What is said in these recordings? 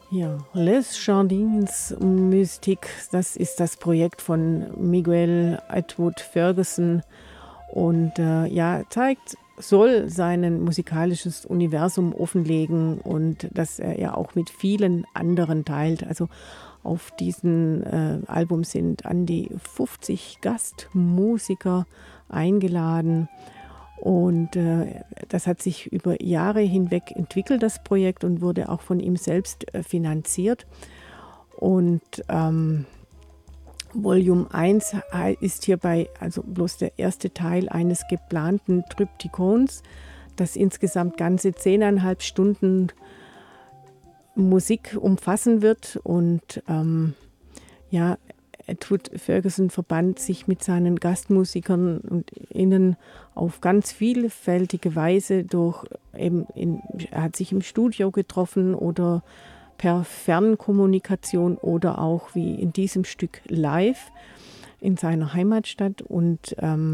Ja, Les Jardins Mystique, das ist das Projekt von Miguel Atwood Ferguson und soll sein musikalisches Universum offenlegen und das er ja auch mit vielen anderen teilt. Also auf diesem Album sind an die 50 Gastmusiker eingeladen. Und das hat sich über Jahre hinweg entwickelt, das Projekt, und wurde auch von ihm selbst finanziert. Und Volume 1 ist hierbei also bloß der erste Teil eines geplanten Triptykons, das insgesamt ganze 10,5 Stunden Musik umfassen wird. Und Atwood Ferguson verband sich mit seinen Gastmusikern und Innen auf ganz vielfältige Weise er hat sich im Studio getroffen oder per Fernkommunikation oder auch wie in diesem Stück live in seiner Heimatstadt. Und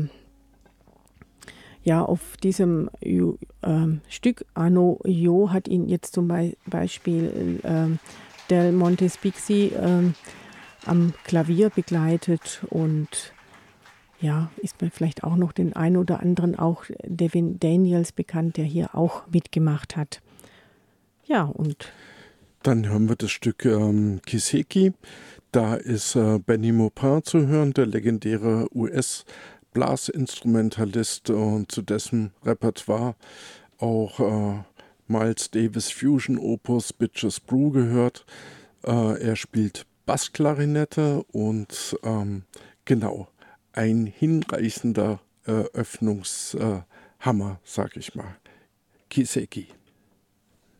auf diesem Stück Anno Io hat ihn jetzt zum Beispiel Del Monte Spixi am Klavier begleitet und ist mir vielleicht auch noch den einen oder anderen, auch Devin Daniels bekannt, der hier auch mitgemacht hat. Ja, und dann hören wir das Stück Kiseki. Da ist Benny Maupin zu hören, der legendäre US-Blasinstrumentalist, und zu dessen Repertoire auch Miles Davis Fusion Opus Bitches Brew gehört. Er spielt Bassklarinette und ein hinreißender Eröffnungshammer, sag ich mal. Kiseki.